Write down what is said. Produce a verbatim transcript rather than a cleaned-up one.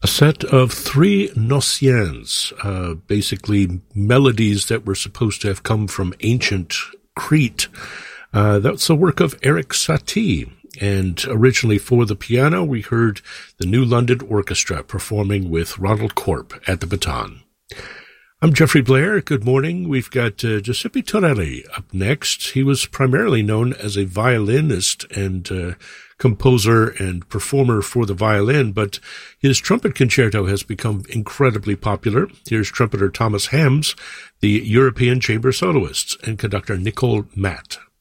A set of three Gnossiens, uh, basically melodies that were supposed to have come from ancient Crete. Uh, that's the work of Erik Satie. And originally for the piano, we heard the New London Orchestra performing with Ronald Corp at the baton. I'm Jeffrey Blair. Good morning. We've got uh, Giuseppe Torelli up next. He was primarily known as a violinist and uh, composer and performer for the violin, but his trumpet concerto has become incredibly popular. Here's trumpeter Thomas Hams, the European Chamber Soloists, and conductor Nicole Matt.